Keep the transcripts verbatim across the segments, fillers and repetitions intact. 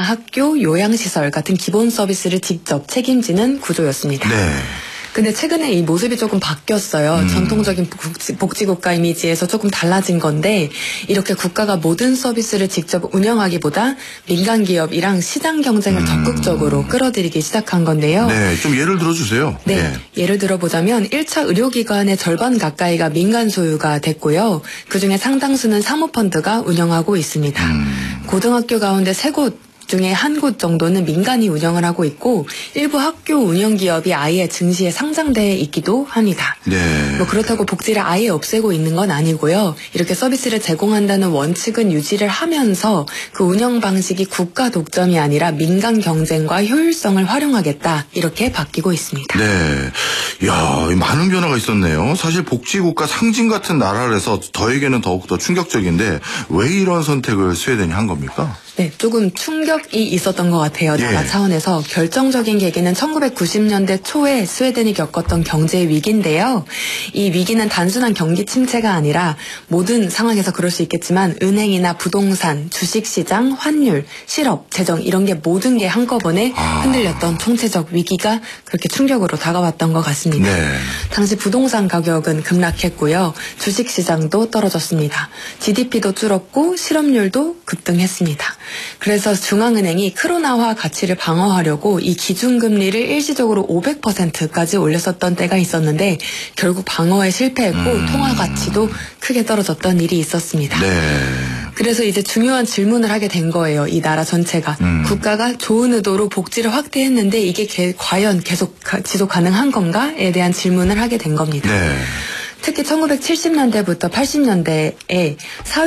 학교, 요양시설 같은 기본 서비스를 직접 책임지는 구조였습니다. 네. 근데 최근에 이 모습이 조금 바뀌었어요. 음. 전통적인 복지, 복지국가 이미지에서 조금 달라진 건데 이렇게 국가가 모든 서비스를 직접 운영하기보다 민간 기업이랑 시장 경쟁을 음. 적극적으로 끌어들이기 시작한 건데요. 네, 좀 예를 들어주세요. 네, 네. 예를 들어보자면 일 차 의료기관의 절반 가까이가 민간 소유가 됐고요. 그중에 상당수는 사모펀드가 운영하고 있습니다. 음. 고등학교 가운데 세 곳 중에 한 곳 정도는 민간이 운영을 하고 있고 일부 학교 운영 기업이 아예 증시에 상장돼 있기도 합니다. 네. 뭐 그렇다고 복지를 아예 없애고 있는 건 아니고요. 이렇게 서비스를 제공한다는 원칙은 유지를 하면서 그 운영 방식이 국가 독점이 아니라 민간 경쟁과 효율성을 활용하겠다 이렇게 바뀌고 있습니다. 네. 이야, 많은 변화가 있었네요. 사실 복지국가 상징 같은 나라라서 저에게는 더욱더 충격적인데 왜 이런 선택을 스웨덴이 한 겁니까? 네, 조금 충격이 있었던 것 같아요. 나라 예. 차원에서. 결정적인 계기는 천구백구십 년대 초에 스웨덴이 겪었던 경제 위기인데요. 이 위기는 단순한 경기 침체가 아니라 모든 상황에서 그럴 수 있겠지만 은행이나 부동산, 주식시장, 환율, 실업, 재정 이런 게 모든 게 한꺼번에 아. 흔들렸던 총체적 위기가 그렇게 충격으로 다가왔던 것 같습니다. 네. 당시 부동산 가격은 급락했고요. 주식시장도 떨어졌습니다. 지디피도 줄었고 실업률도 급등했습니다. 그래서 중앙은행이 크로나화 가치를 방어하려고 이 기준금리를 일시적으로 오백 퍼센트까지 올렸었던 때가 있었는데 결국 방어에 실패했고 음. 통화 가치도 크게 떨어졌던 일이 있었습니다. 네. 그래서 이제 중요한 질문을 하게 된 거예요. 이 나라 전체가. 음. 국가가 좋은 의도로 복지를 확대했는데 이게 개, 과연 계속 가, 지속 가능한 건가에 대한 질문을 하게 된 겁니다. 네. 특히 천구백칠십 년대부터 팔십 년대에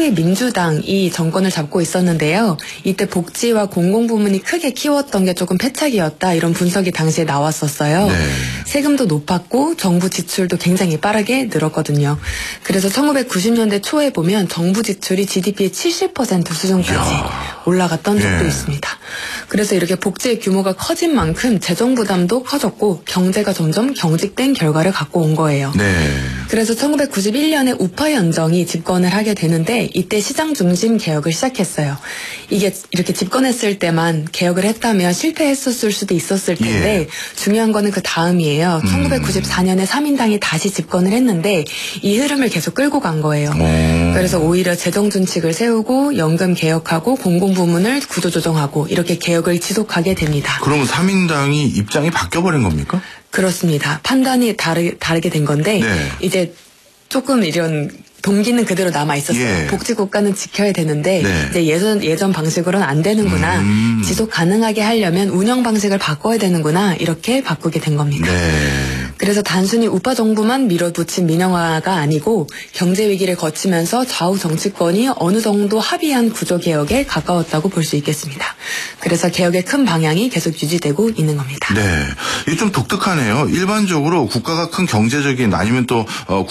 사회민주당이 정권을 잡고 있었는데요. 이때 복지와 공공부문이 크게 키웠던 게 조금 패착이었다 이런 분석이 당시에 나왔었어요. 네. 세금도 높았고 정부 지출도 굉장히 빠르게 늘었거든요. 그래서 천구백구십 년대 초에 보면 정부 지출이 지디피의 칠십 퍼센트 수준까지 이야. 올라갔던 적도 네. 있습니다. 그래서 이렇게 복지의 규모가 커진 만큼 재정 부담도 커졌고 경제가 점점 경직된 결과를 갖고 온 거예요. 네. 그래서 천구백구십일 년에 우파 연정이 집권을 하게 되는데 이때 시장 중심 개혁을 시작했어요. 이게 이렇게 집권했을 때만 개혁을 했다면 실패했었을 수도 있었을 텐데 예. 중요한 거는 그 다음이에요. 음. 천구백구십사 년에 삼인당이 다시 집권을 했는데 이 흐름을 계속 끌고 간 거예요. 오. 그래서 오히려 재정 준칙을 세우고 연금 개혁하고 공공부문을 구조조정하고 이렇게 개혁을 지속하게 됩니다. 그러면 삼인당이 입장이 바뀌어버린 겁니까? 그렇습니다. 판단이 다르, 다르게 된 건데 네. 이제 조금 이런 동기는 그대로 남아 있었어요. 예. 복지국가는 지켜야 되는데 네. 이제 예전 예전 방식으로는 안 되는구나. 음. 지속 가능하게 하려면 운영 방식을 바꿔야 되는구나. 이렇게 바꾸게 된 겁니다. 네. 그래서 단순히 우파 정부만 밀어붙인 민영화가 아니고 경제 위기를 거치면서 좌우 정치권이 어느 정도 합의한 구조 개혁에 가까웠다고 볼 수 있겠습니다. 그래서 개혁의 큰 방향이 계속 유지되고 있는 겁니다. 네, 이게 좀 독특하네요. 일반적으로 국가가 큰 경제적인 아니면 또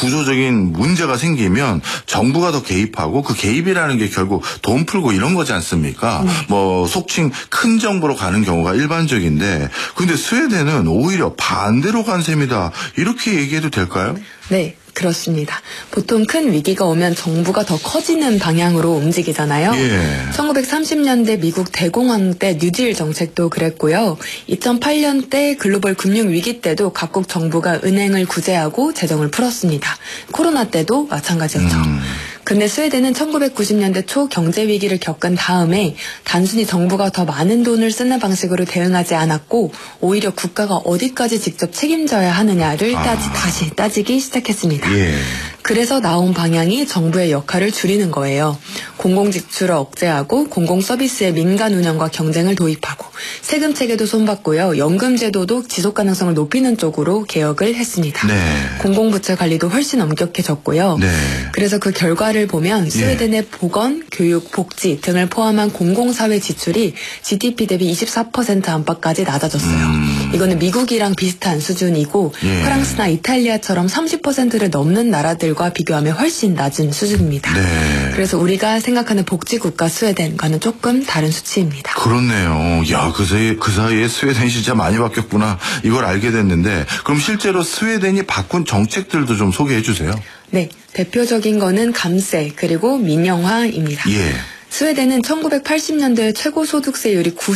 구조적인 문제가 생기면 정부가 더 개입하고 그 개입이라는 게 결국 돈 풀고 이런 거지 않습니까? 네. 뭐 속칭 큰 정부로 가는 경우가 일반적인데 근데 스웨덴은 오히려 반대로 간 셈이다. 이렇게 얘기해도 될까요? 네. 그렇습니다. 보통 큰 위기가 오면 정부가 더 커지는 방향으로 움직이잖아요. 예. 천구백삼십 년대 미국 대공황 때 뉴딜 정책도 그랬고요. 이천팔 년 때 글로벌 금융 위기 때도 각국 정부가 은행을 구제하고 재정을 풀었습니다. 코로나 때도 마찬가지였죠. 음. 근데 스웨덴은 천구백구십 년대 초 경제 위기를 겪은 다음에 단순히 정부가 더 많은 돈을 쓰는 방식으로 대응하지 않았고 오히려 국가가 어디까지 직접 책임져야 하느냐를 아. 따지, 다시 따지기 시작했습니다. 예. 그래서 나온 방향이 정부의 역할을 줄이는 거예요. 공공지출을 억제하고 공공서비스의 민간 운영과 경쟁을 도입하고 세금 체계도 손봤고요. 연금제도도 지속가능성을 높이는 쪽으로 개혁을 했습니다. 네. 공공부처 관리도 훨씬 엄격해졌고요. 네. 그래서 그 결과를 보면 스웨덴의 예. 보건, 교육, 복지 등을 포함한 공공사회 지출이 지디피 대비 이십사 퍼센트 안팎까지 낮아졌어요. 음. 이거는 미국이랑 비슷한 수준이고 예. 프랑스나 이탈리아처럼 삼십 퍼센트를 넘는 나라들과 비교하면 훨씬 낮은 수준입니다. 네. 그래서 우리가 생각하는 복지국가 스웨덴과는 조금 다른 수치입니다. 그렇네요. 야, 그 사이에, 그 사이에 스웨덴이 진짜 많이 바뀌었구나. 이걸 알게 됐는데 그럼 실제로 스웨덴이 바꾼 정책들도 좀 소개해 주세요. 네. 대표적인 거는 감세 그리고 민영화입니다. 예. 스웨덴은 천구백팔십 년대 최고소득세율이